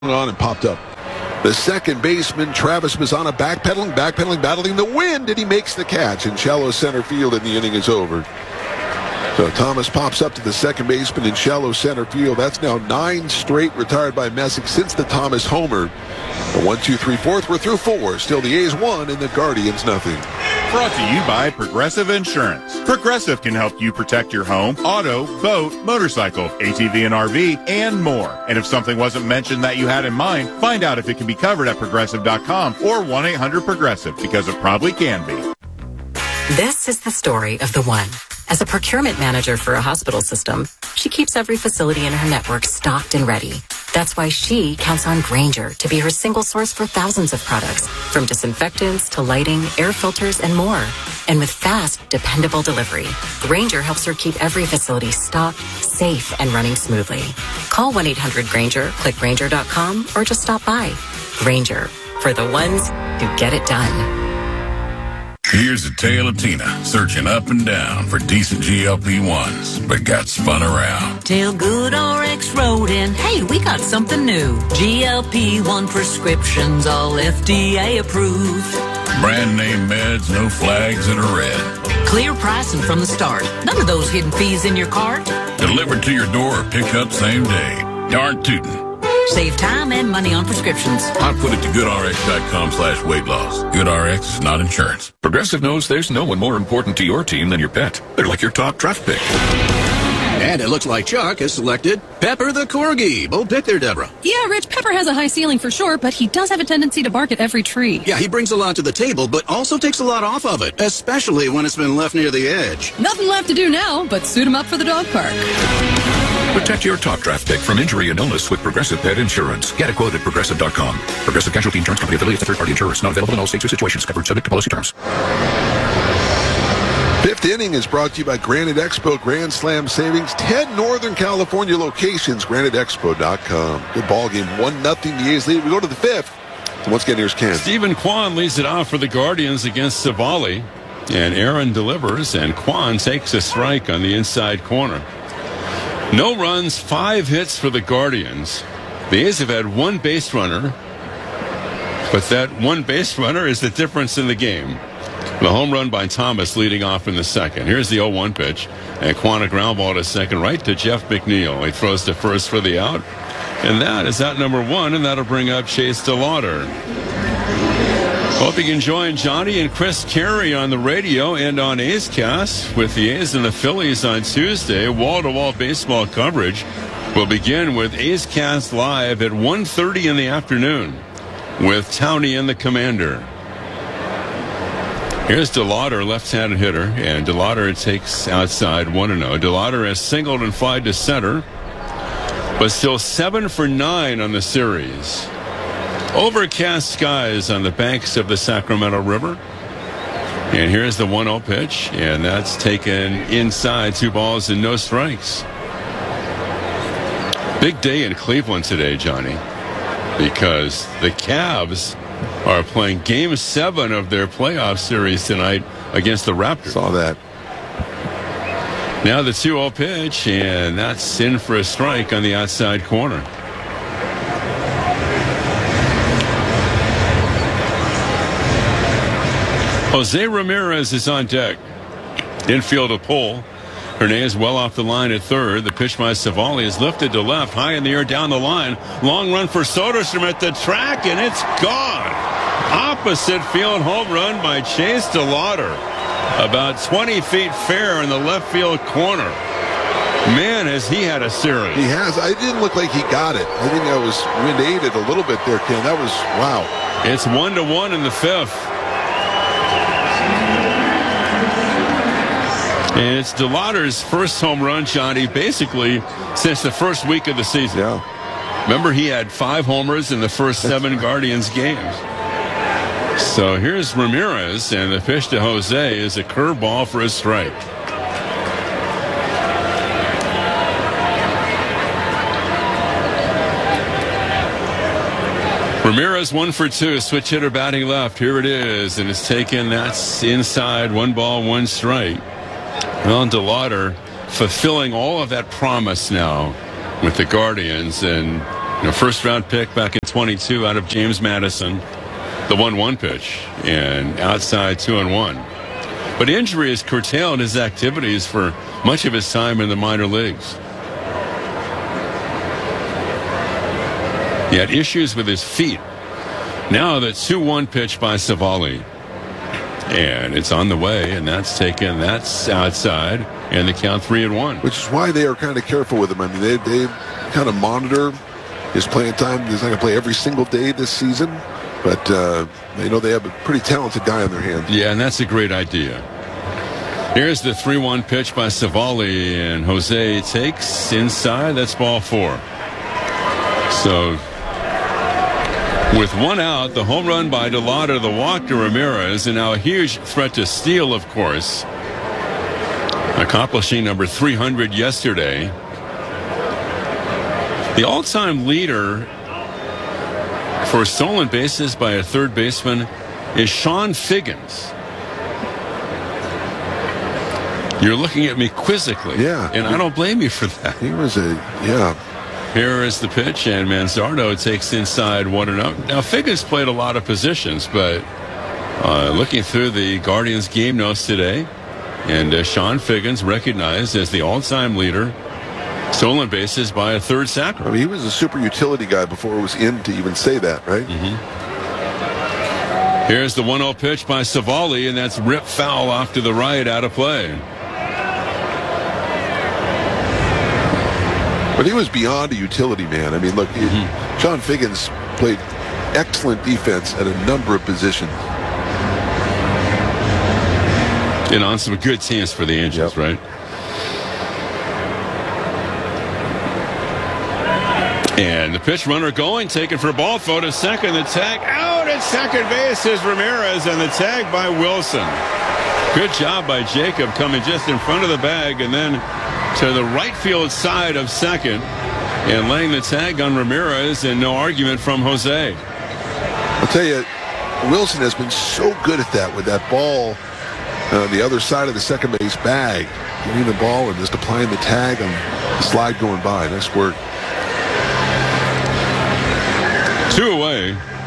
on and popped up. The second baseman, Travis Mazzana, backpedaling, battling the wind, and he makes the catch in shallow center field, and the inning is over. So Thomas pops up to the second baseman in shallow center field. That's now 9 straight retired by Messick since the Thomas homer. The 1, 2, 3, 4th. We're through 4. Still the A's 1 and the Guardians nothing. Brought to you by Progressive Insurance. Progressive can help you protect your home, auto, boat, motorcycle, ATV and RV, and more. And if something wasn't mentioned that you had in mind, find out if it can be covered at Progressive.com or 1-800-PROGRESSIVE, because it probably can be. This is the story of the one. As a procurement manager for a hospital system, she keeps every facility in her network stocked and ready. That's why she counts on Grainger to be her single source for thousands of products, from disinfectants to lighting, air filters, and more. And with fast, dependable delivery, Grainger helps her keep every facility stocked, safe, and running smoothly. Call 1-800-GRAINGER, click Grainger.com, or just stop by. Grainger, for the ones who get it done. Here's a tale of Tina searching up and down for decent GLP-1s, but got spun around. Tell GoodRx wrote in, hey, we got something new. GLP-1 prescriptions, all FDA approved. Brand name meds, no flags that are red. Clear pricing from the start. None of those hidden fees in your cart. Delivered to your door or pick up same day. Darn tootin'. Save time and money on prescriptions. I'd put it to GoodRx.com/weight loss. GoodRx is not insurance. Progressive knows there's no one more important to your team than your pet. They're like your top draft pick. And it looks like Chuck has selected Pepper the Corgi. Bold pick there, Deborah. Yeah, Rich, Pepper has a high ceiling for sure, but he does have a tendency to bark at every tree. Yeah, he brings a lot to the table, but also takes a lot off of it, especially when it's been left near the edge. Nothing left to do now but suit him up for the dog park. Protect your top draft pick from injury and illness with Progressive Pet Insurance. Get a quote at Progressive.com. Progressive Casualty Insurance Company affiliates and third-party insurers. Not available in all states or situations. Covered subject to policy terms. Fifth inning is brought to you by Granite Expo Grand Slam Savings. 10 Northern California locations. GraniteExpo.com. Good ball game. 1-0 the A's lead. We go to the fifth. And once again, here's Ken. Steven Kwan leads it off for the Guardians against Savali. And Aaron delivers, and Kwan takes a strike on the inside corner. No runs, 5 hits for the Guardians. The A's have had one base runner, but that one base runner is the difference in the game. The home run by Thomas leading off in the second. Here's the 0-1 pitch, and Quan a ground ball to second right to Jeff McNeil. He throws to first for the out, and that is out number 1, and that'll bring up Chase DeLauder. Hope you can join Johnny and Chris Carey on the radio and on A's Cast with the A's and the Phillies on Tuesday. Wall-to-wall baseball coverage will begin with A's Cast Live at 1:30 in the afternoon with Towney and the Commander. Here's DeLauder, left-handed hitter, and DeLauder takes outside 1-0. DeLauder has singled and flied to center, but still 7 for 9 on the series. Overcast skies on the banks of the Sacramento River. And here's the 1-0 pitch, and that's taken inside, 2 balls and no strikes. Big day in Cleveland today, Johnny, because the Cavs are playing Game 7 of their playoff series tonight against the Raptors. Saw that. Now the 2-0 pitch, and that's in for a strike on the outside corner. Jose Ramirez is on deck. Infield a pull. Hernandez well off the line at third. The pitch by Savali is lifted to left, high in the air, down the line. Long run for Soderstrom at the track, and it's gone. Opposite field home run by Chase DeLauder. About 20 feet fair in the left field corner. Man, has he had a series. He has. I didn't look like he got it. I think I was wind-aided a little bit there, Ken. That was, wow. It's 1-1 in the fifth. And it's DeLauder's first home run, Johnny, basically since the first week of the season. Yeah. Remember, he had 5 homers in the first 7 Guardians games. So here's Ramirez, and the pitch to Jose is a curveball for a strike. Ramirez 1 for 2, switch hitter batting left. Here it is, and it's taken. That's inside, 1 ball, 1 strike. Well, DeLauder fulfilling all of that promise now with the Guardians, and First-round pick back in 22 out of James Madison. The 1-1 pitch, and outside 2-1. But injury has curtailed his activities for much of his time in the minor leagues. He had issues with his feet. Now the 2-1 pitch by Savali. And it's on the way, and that's outside, and the count 3-1. Which is why they are kind of careful with him. I mean, they kind of monitor his playing time. He's not going to play every single day this season, but they know they have a pretty talented guy on their hands. Yeah, and that's a great idea. Here's the 3-1 pitch by Savali, and Jose takes inside. That's ball 4. So, with one out, the home run by DeLauder, the walk to Ramirez, and now a huge threat to steal, of course, accomplishing number 300 yesterday. The all-time leader for stolen bases by a third baseman is Sean Figgins. You're looking at me quizzically. Yeah. And I don't blame you for that. He was Here is the pitch, and Manzardo takes inside 1-0. Now, Figgins played a lot of positions, but looking through the Guardians game notes today, and Sean Figgins recognized as the all-time leader, stolen bases by a third sacker. I mean, he was a super utility guy before it was in to even say that, right? Here's the 1-0 pitch by Savali, and that's ripped foul off to the right, out of play. But he was beyond a utility man. I mean, look, Sean Figgins played excellent defense at a number of positions. And on some good teams for the Angels, right? And the pitch runner going, taken for ball, throw to second, the tag out at second base is Ramirez, and the tag by Wilson. Good job by Jacob coming just in front of the bag and then to the right field side of second and laying the tag on Ramirez, and no argument from Jose. I'll tell you, Wilson has been so good at that with that ball on the other side of the second base bag, getting the ball and just applying the tag on the slide going by. Nice work. 2 away.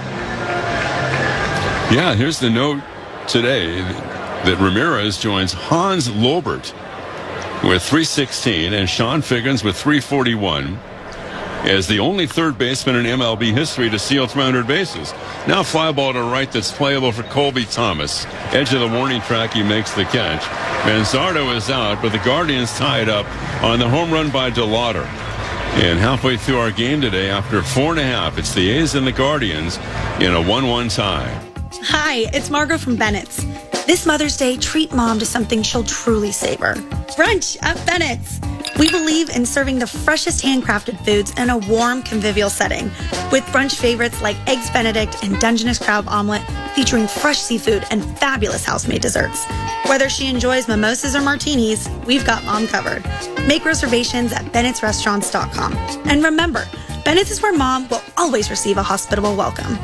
Yeah, here's the note today that Ramirez joins Hans Lobert with 316 and Sean Figgins with 341 as the only third baseman in MLB history to steal 300 bases. Now fly ball to right that's playable for Colby Thomas. Edge of the warning track, he makes the catch. Manzardo is out, but the Guardians tie it up on the home run by DeLauder. And halfway through our game today, after 4.5, it's the A's and the Guardians in a 1-1 tie. Hi, it's Margot from Bennett's. This Mother's Day, treat Mom to something she'll truly savor. Brunch at Bennett's. We believe in serving the freshest handcrafted foods in a warm, convivial setting, with brunch favorites like Eggs Benedict and Dungeness Crab Omelet, featuring fresh seafood and fabulous house-made desserts. Whether she enjoys mimosas or martinis, we've got Mom covered. Make reservations at bennettsrestaurants.com. And remember, Bennett's is where Mom will always receive a hospitable welcome.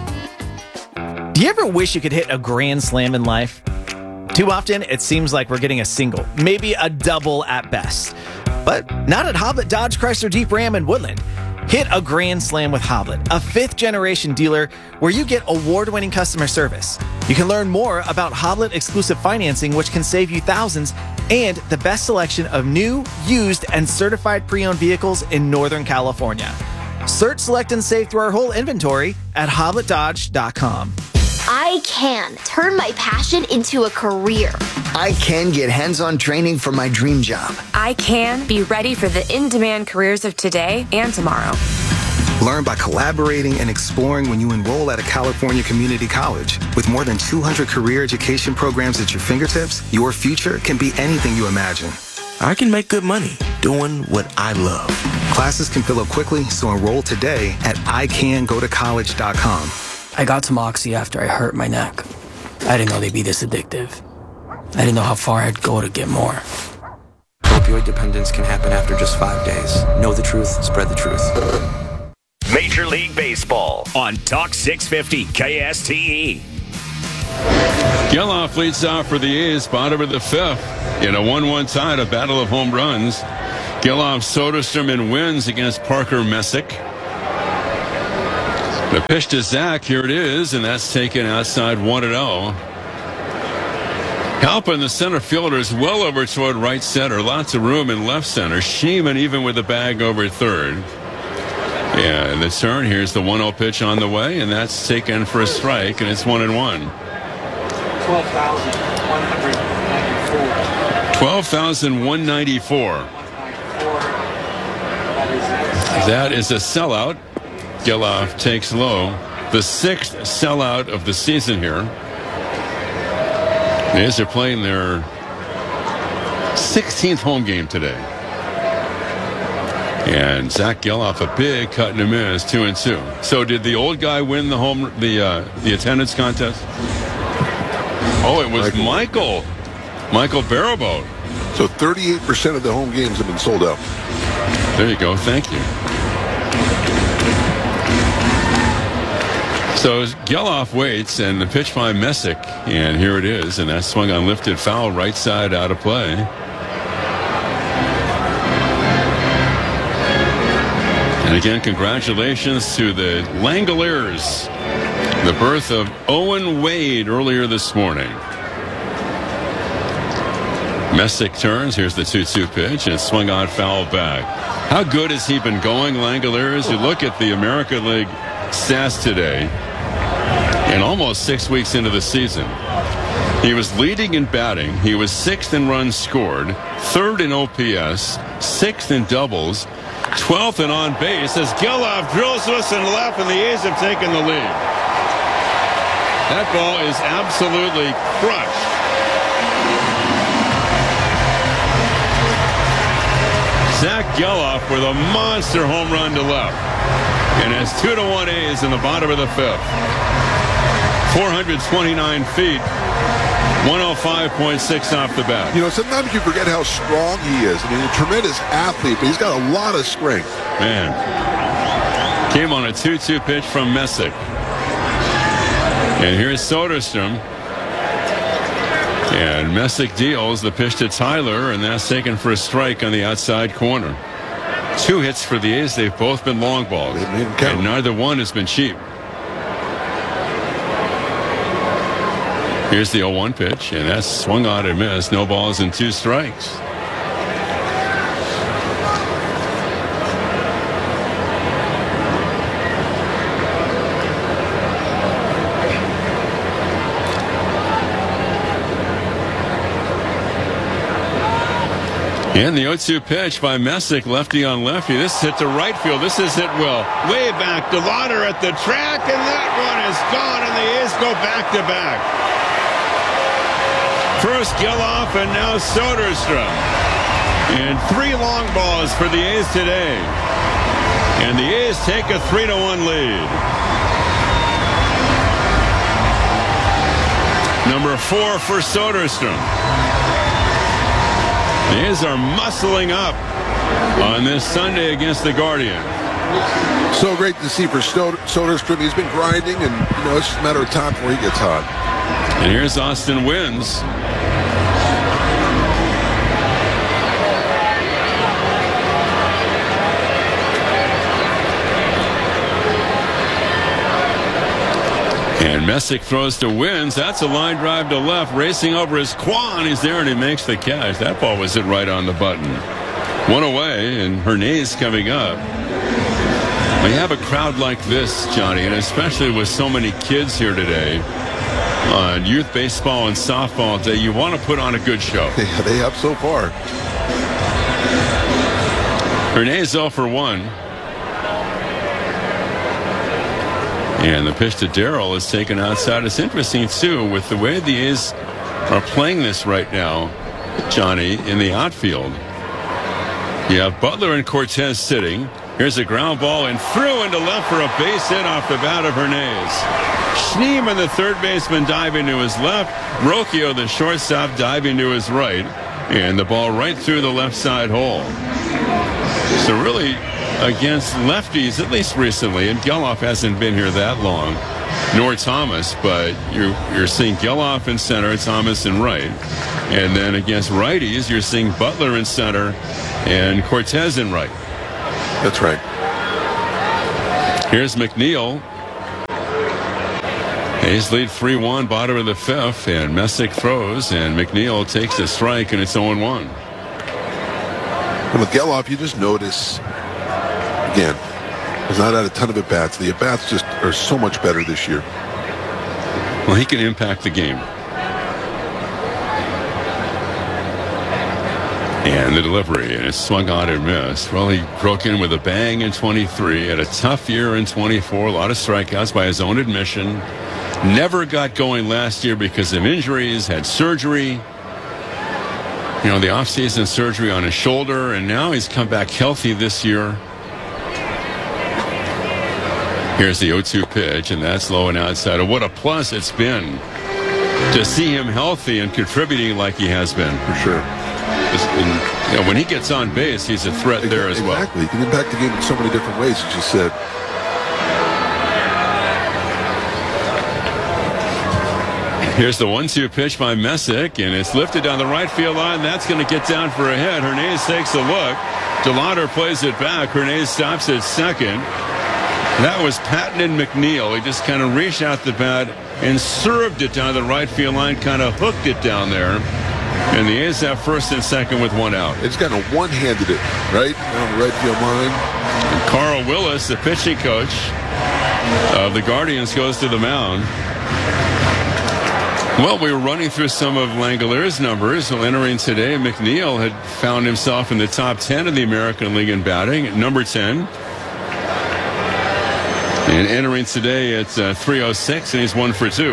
Do you ever wish you could hit a grand slam in life? Too often, it seems like we're getting a single, maybe a double at best. But not at Hoblet Dodge Chrysler Jeep Ram in Woodland. Hit a grand slam with Hoblet, a fifth-generation dealer where you get award-winning customer service. You can learn more about Hoblet exclusive financing, which can save you thousands, and the best selection of new, used, and certified pre-owned vehicles in Northern California. Search, select, and save through our whole inventory at HobletDodge.com. I can turn my passion into a career. I can get hands-on training for my dream job. I can be ready for the in-demand careers of today and tomorrow. Learn by collaborating and exploring when you enroll at a California community college. With more than 200 career education programs at your fingertips, your future can be anything you imagine. I can make good money doing what I love. Classes can fill up quickly, so enroll today at ICanGoToCollege.com. I got some Oxy after I hurt my neck. I didn't know they'd be this addictive. I didn't know how far I'd go to get more. Opioid dependence can happen after just 5 days. Know the truth, spread the truth. Major League Baseball on Talk 650 KSTE. Geloff leads off for the A's, bottom of the fifth in a 1-1 tie, a battle of home runs. Geloff Soderstrom wins against Parker Messick. The pitch to Zach, here it is, and that's taken outside 1-0. Halpin, the center fielder, is well over toward right center. Lots of room in left center. Schneemann even with the bag over third. And the turn, here's the 1-0 pitch on the way, and that's taken for a strike, and it's 1-1. 12,194. That is a sellout. Geloff takes low. The sixth sellout of the season here. The A's are playing their 16th home game today. And Zach Geloff, a big cut and a miss, 2-2. So did the old guy win the attendance contest? Oh, it was Michael Barabout. So 38% of the home games have been sold out. There you go. Thank you. So Geloff waits, and the pitch by Messick, and here it is, and that swung on lifted foul, right side out of play. And again, congratulations to the Langoliers. The birth of Owen Wade earlier this morning. Messick turns. Here's the 2-2 pitch, and swung on foul back. How good has he been going, Langoliers? You look at the American League stats today, and almost 6 weeks into the season. He was leading in batting. He was 6th in runs scored, 3rd in OPS, 6th in doubles, 12th in on base as Geloff drills to us and left, and the A's have taken the lead. That ball is absolutely crushed. Zach Geloff with a monster home run to left. And it's 2-1 A's in the bottom of the 5th. 429 feet, 105.6 off the bat. You know, sometimes you forget how strong he is. I mean, a tremendous athlete, but he's got a lot of strength. Man. Came on a 2-2 pitch from Messick. And here's Soderstrom. And Messick deals the pitch to Tyler, and that's taken for a strike on the outside corner. 2 hits for the A's. They've both been long balls, and neither one has been cheap. Here's the 0-1 pitch, and that's swung on and missed. No balls and 2 strikes. And the 0-2 pitch by Messick, lefty on lefty. This is hit to right field. This is hit well. Way back. DeLauder at the track, and that one is gone, and the A's go back to back. First Geloff, and now Soderstrom. And 3 long balls for the A's today. And the A's take a 3-1 lead. Number 4 for Soderstrom. The A's are muscling up on this Sunday against the Guardians. So great to see for Soderstrom. He's been grinding, and you know, it's just a matter of time before he gets hot. And here's Austin Wynns. And Messick throws to Wynns. That's a line drive to left. Racing over his Kwan. He's there, and he makes the catch. That ball was hit right on the button. 1 away, and Hernandez coming up. When you have a crowd like this, Johnny, and especially with so many kids here today on youth baseball and softball day, you want to put on a good show. Yeah, they have so far. Hernandez 0 for 1. And the pitch to Darrell is taken outside. It's interesting, too, with the way the A's are playing this right now, Johnny, in the outfield. You have Butler and Cortez sitting. Here's a ground ball and through into left for a base hit off the bat of Hernandez. Schneemann, the third baseman, diving to his left. Rocchio, the shortstop, diving to his right. And the ball right through the left side hole. So really, against lefties, at least recently, and Geloff hasn't been here that long, nor Thomas, but you're seeing Geloff in center, Thomas in right. And then against righties, you're seeing Butler in center and Cortez in right. That's right. Here's McNeil. A's lead 3-1, bottom of the fifth, and Messick throws, and McNeil takes a strike, and it's 0-1. And with Geloff, you just notice, again, he's not had a ton of at-bats. The at-bats just are so much better this year. Well, he can impact the game. And the delivery, and it's swung on and missed. Well, he broke in with a bang in 23, had a tough year in 24, a lot of strikeouts by his own admission. Never got going last year because of injuries, had surgery. You know, the offseason surgery on his shoulder, and now he's come back healthy this year. Here's the 0-2 pitch, and that's low and outside. What a plus it's been to see him healthy and contributing like he has been. For sure. You know, when he gets on base, he's a threat there as well. Exactly. He can impact the game in so many different ways, as you said. Here's the 1-2 pitch by Messick, and it's lifted down the right field line. That's going to get down for a hit. Hernandez takes a look. DeLauder plays it back. Hernandez stops at second. That was Patton and McNeil. He just kind of reached out the bat and served it down the right field line, kind of hooked it down there. And the A's have first and second with one out. It's kind of one-handed it, right? Down the right field line. And Carl Willis, the pitching coach of the Guardians, goes to the mound. Well, we were running through some of Langeliers' numbers. Well, entering today, McNeil had found himself in the top 10 of the American League in batting at number 10. And entering today, it's 306, and he's 1 for 2.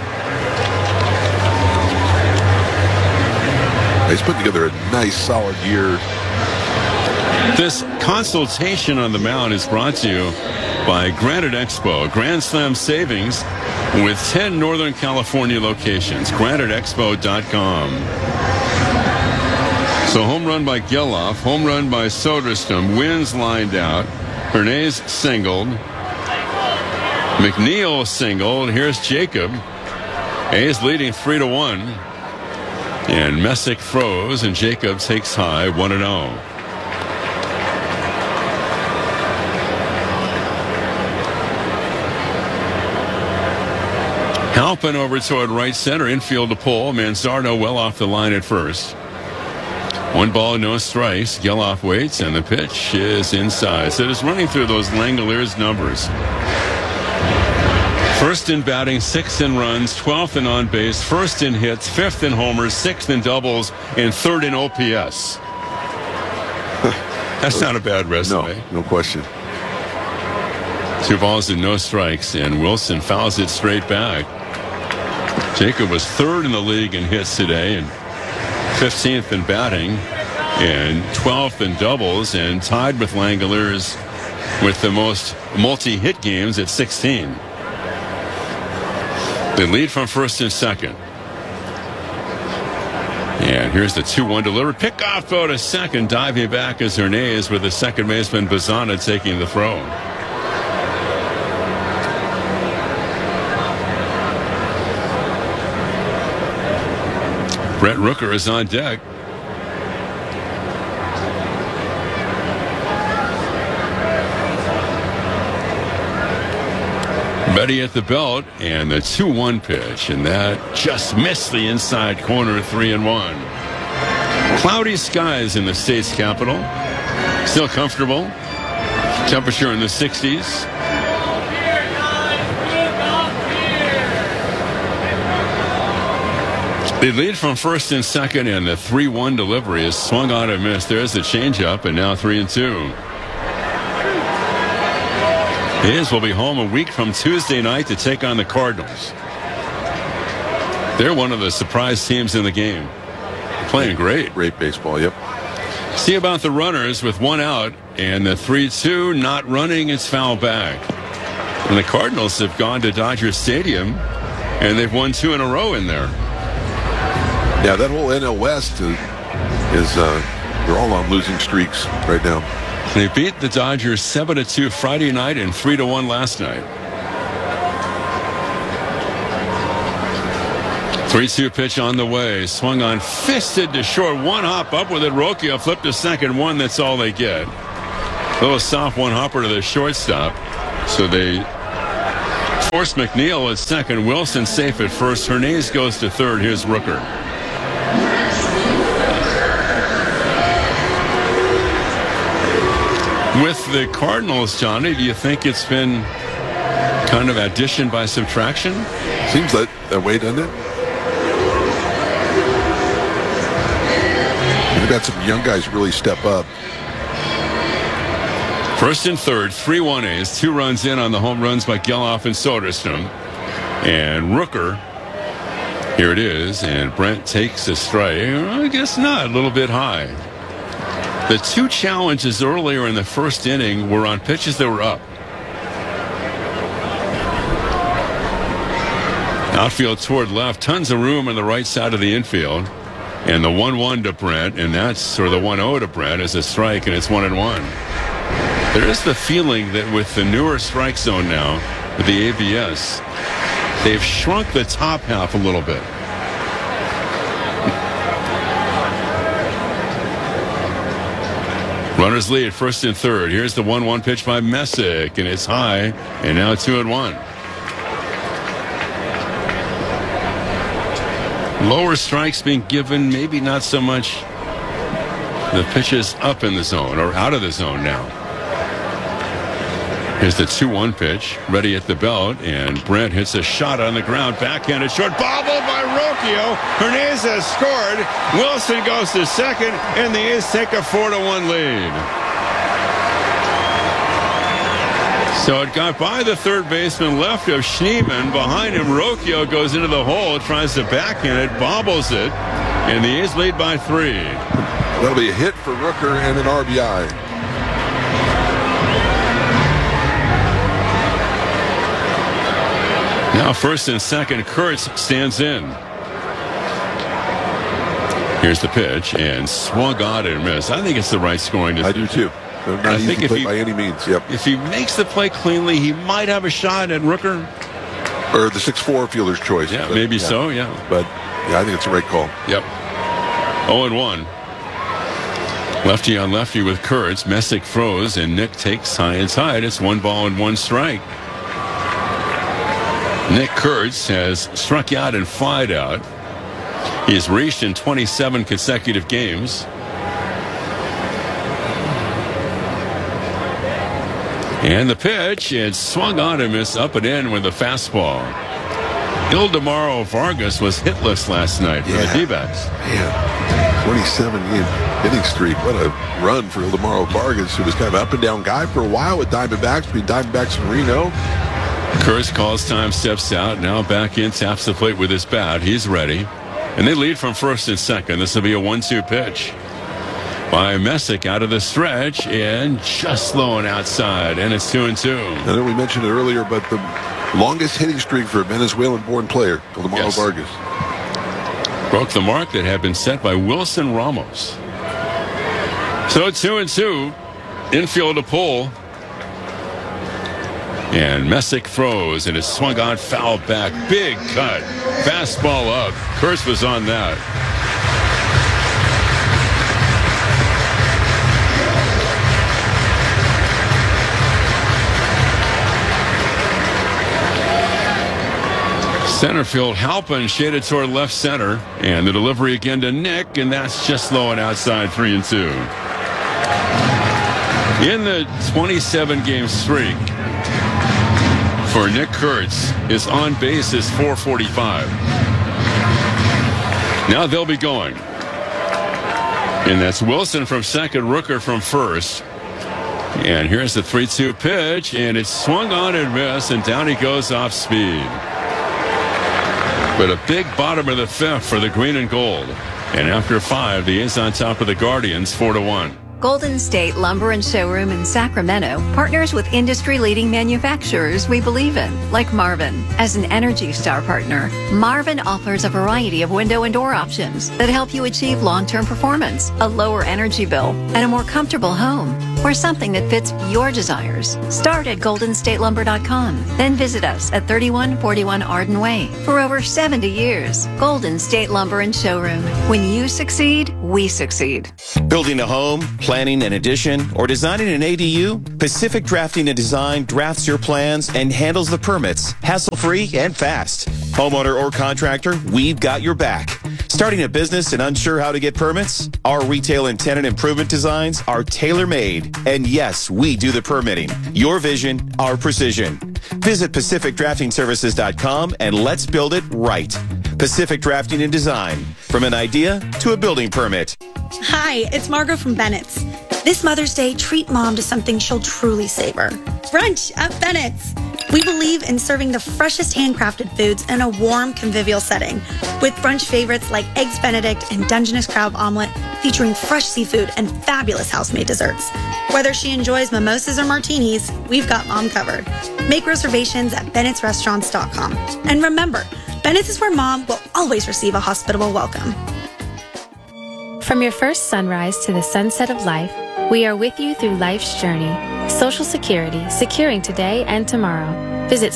He's put together a nice, solid year. This consultation on the mound is brought to you by Granite Expo, Grand Slam savings with 10 Northern California locations. GraniteExpo.com. So home run by Geloff, home run by Soderstrom, Wins lined out, Hernandez singled, McNeil singled. Here's Jacob. A's leading 3-1. And Messick throws, and Jacob takes high 1-0. Halpin over toward right center, infield to pull. Manzardo well off the line at first. 1 ball, no strikes. Geloff waits, and the pitch is inside. So just running through those Langeliers numbers. First in batting, 6th in runs, 12th in on base, 1st in hits, 5th in homers, 6th in doubles, and 3rd in OPS. That's not a bad resume. No question. 2 balls and no strikes, and Wilson fouls it straight back. Jacob was 3rd in the league in hits today, and 15th in batting, and 12th in doubles, and tied with Langeliers with the most multi-hit games at 16. They lead from first and second. And here's the 2-1 delivery. Pickoff throw to second. Diving back is Hernandez with the second baseman Bazana taking the throw. Brett Rooker is on deck. Ready at the belt, and the 2-1 pitch, and that just missed the inside corner. 3-1. Cloudy skies in the state's capital. Still comfortable. Temperature in the 60s. They lead from first and second, and the 3-1 delivery is swung on and missed. There's the changeup, and now 3-2. A's will be home a week from Tuesday night to take on the Cardinals. They're one of the surprise teams in the game. Playing great. Great baseball, yep. See about the runners with 1 out, and the 3-2 not running, it's foul back. And the Cardinals have gone to Dodger Stadium, and they've won 2 in a row in there. Yeah, that whole NL West is they're all on losing streaks right now. They beat the Dodgers 7-2 Friday night and 3-1 last night. 3-2 pitch on the way. Swung on, fisted to short. 1 hop up with it. Rocchio flipped to second. 1, that's all they get. A little soft 1 hopper to the shortstop. So they Force McNeil at second. Wilson safe at first. Hernandez goes to third. Here's Rooker. With the Cardinals, Johnny, do you think it's been kind of addition by subtraction? Seems that way, doesn't it? We've got some young guys really step up. First and third, 3-1 A's. 2 runs in on the home runs by Geloff and Soderstrom. And Rooker, here it is, and Brent takes a strike. I guess not, a little bit high. The 2 challenges earlier in the first inning were on pitches that were up. Outfield toward left, tons of room on the right side of the infield. And the 1-1 to Brent, and that's, or the 1-0 to Brent is a strike, and it's 1-1. There is the feeling that with the newer strike zone now, with the ABS, they've shrunk the top half a little bit. Runners lead first and third. Here's the 1-1 pitch by Messick, and it's high, and now 2-1. Lower strikes being given, maybe not so much the pitches up in the zone or out of the zone now. Here's the 2-1 pitch, ready at the belt, and Brent hits a shot on the ground, backhanded short, bobbled by Rocchio. Hernandez has scored. Wilson goes to second, and the A's take a 4-1 lead. So it got by the third baseman left of Schneemann. Behind him, Rocchio goes into the hole, tries to backhand it, bobbles it, and the A's lead by 3. That'll be a hit for Rooker and an RBI. Now first and second, Kurtz stands in. Here's the pitch, and swung on and missed. I think it's the right scoring decision. I do too. Not I easy think if play he, by any means. Yep. If he makes the play cleanly, he might have a shot at Rooker. Or the 6-4 fielder's choice. Yeah, maybe so, yeah. But, yeah, I think it's the right call. Yep. 0-1. Lefty on lefty with Kurtz. Messick throws, and Nick takes high and tight. It's 1 ball and 1 strike. Nick Kurtz has struck out and flied out. He has reached in 27 consecutive games. And the pitch, it's swung on and missed up and in with a fastball. Ildemaro Vargas was hitless last night for the D-backs. Man, 27-game hitting streak. What a run for Ildemaro Vargas, who was kind of an up-and-down guy for a while with Diamondbacks, between Diamondbacks and Reno. Kurtz calls time, steps out, now back in, taps the plate with his bat. He's ready. And they lead from first and second. This will be a 1-2 pitch by Messick out of the stretch, and just low and outside, and it's 2-2. I know we mentioned it earlier, but the longest hitting streak for a Venezuelan-born player, Ildemaro Vargas. Broke the mark that had been set by Wilson Ramos. So 2-2, infield to pull. And Messick throws, and it's swung on, foul back. Big cut. Fastball up. Kurtz was on that. Center field, Halpin shaded toward left center. And the delivery again to Nick, and that's just low and outside, 3-2. In the 27-game streak for Nick Kurtz, his on base is 445. Now they'll be going. And that's Wilson from second, Rooker from first. And here's the 3-2 pitch, and it's swung on and missed, and down he goes off speed. But a big bottom of the fifth for the green and gold. And after 5, the A's on top of the Guardians, 4-1. Golden State Lumber and Showroom in Sacramento partners with industry-leading manufacturers we believe in, like Marvin. As an Energy Star partner, Marvin offers a variety of window and door options that help you achieve long-term performance, a lower energy bill, and a more comfortable home. or something that fits your desires. Start at goldenstatelumber.com. Then visit us at 3141 Arden Way. For over 70 years, Golden State Lumber and Showroom. When you succeed, we succeed. Building a home, planning an addition, or designing an ADU? Pacific Drafting and Design drafts your plans and handles the permits, hassle-free and fast. Homeowner or contractor, we've got your back. Starting a business and unsure how to get permits? Our retail and tenant improvement designs are tailor-made. And yes, we do the permitting. Your vision, our precision. Visit PacificDraftingServices.com and let's build it right. Pacific Drafting and Design. From an idea to a building permit. Hi, it's Margot from Bennett's. This Mother's Day, treat mom to something she'll truly savor. Brunch at Bennett's. We believe in serving the freshest handcrafted foods in a warm, convivial setting, with brunch favorites like Eggs Benedict and Dungeness Crab Omelet, featuring fresh seafood and fabulous house-made desserts. Whether she enjoys mimosas or martinis, we've got mom covered. Make reservations at bennettsrestaurants.com. And remember, Bennett's is where mom will always receive a hospitable welcome. From your first sunrise to the sunset of life, we are with you through life's journey. Social Security, securing today and tomorrow. Visit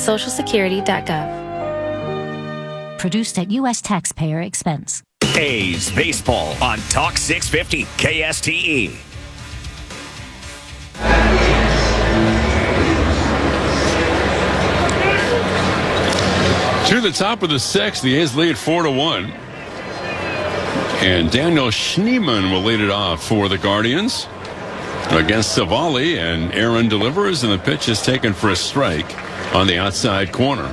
socialsecurity.gov. Produced at U.S. taxpayer expense. A's Baseball on Talk 650 KSTE. To the top of the sixth, the A's lead 4-1. And Daniel Schneemann will lead it off for the Guardians against Savali, and Aaron delivers, and the pitch is taken for a strike on the outside corner.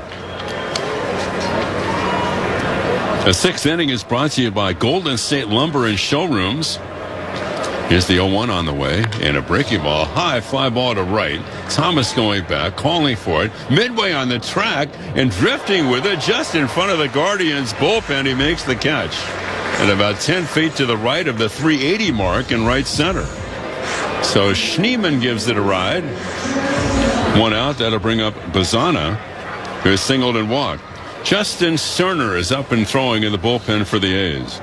The sixth inning is brought to you by Golden State Lumber and Showrooms. Here's the 0-1 on the way, and a breaking ball, high fly ball to right. Thomas going back, calling for it, midway on the track, and drifting with it just in front of the Guardians' bullpen. He makes the catch at about 10 feet to the right of the 380 mark in right center. So Schneemann gives it a ride. One out, that'll bring up Bazana, who singled and walked. Justin Sterner is up and throwing in the bullpen for the A's.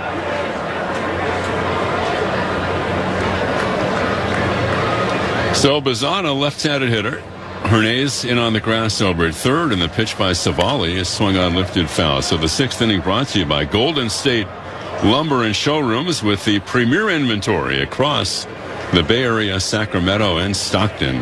So Bazana, left-handed hitter. Hernandez in on the grass over at third, and the pitch by Savali is swung on, lifted foul. So the sixth inning brought to you by Golden State Lumber and Showrooms, with the premier inventory across the Bay Area, Sacramento, and Stockton.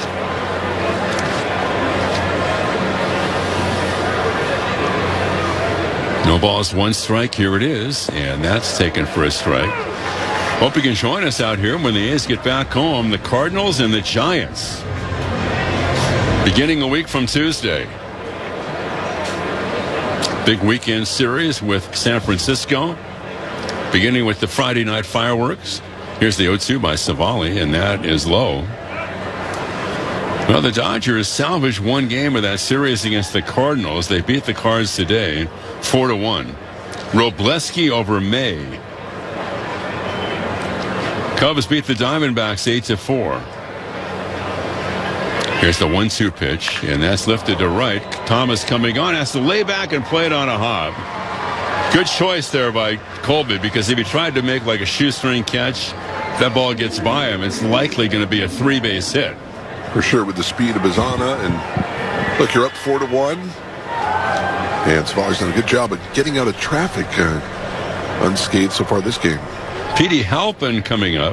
No balls, one strike. Here it is, and that's taken for a strike. Hope you can join us out here when the A's get back home. The Cardinals and the Giants, beginning a week from Tuesday. Big weekend series with San Francisco, beginning with the Friday night fireworks. Here's the 0-2 by Savali, and that is low. Well, the Dodgers salvaged one game of that series against the Cardinals. They beat the Cards today, 4-1. Robleski over May. Cubs beat the Diamondbacks 8-4. Here's the 1-2 pitch, and that's lifted to right. Thomas coming on, has to lay back and play it on a hop. Good choice there by Colby, because if he tried to make like a shoestring catch, that ball gets by him, it's likely going to be a three-base hit. For sure, with the speed of Bazana. And look, you're up 4-1. And Savali's done a good job of getting out of traffic unscathed so far this game. Petey Halpin coming up.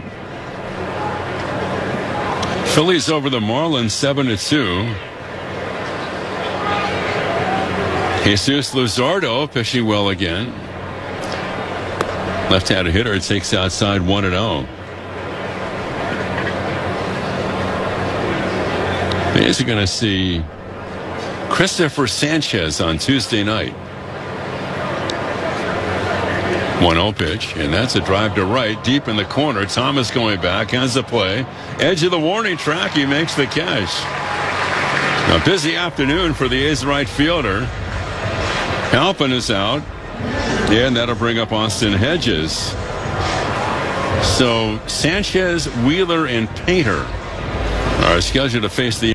Phillies over the Marlins 7-2. Jesus Luzardo pitching well again. Left-handed hitter takes outside 1-0. The A's are going to see Christopher Sanchez on Tuesday night. 1-0 pitch, and that's a drive to right, deep in the corner. Thomas going back, has the play. Edge of the warning track, he makes the catch. A busy afternoon for the A's right fielder. Halpin is out, and that'll bring up Austin Hedges. So Sanchez, Wheeler, and Painter are scheduled to face the